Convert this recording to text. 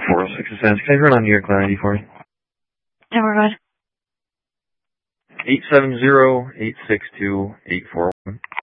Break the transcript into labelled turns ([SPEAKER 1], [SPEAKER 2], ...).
[SPEAKER 1] 406 Ascent. Can I run on New York Line ID for you?
[SPEAKER 2] Yeah, we're good.
[SPEAKER 1] 870-862-841.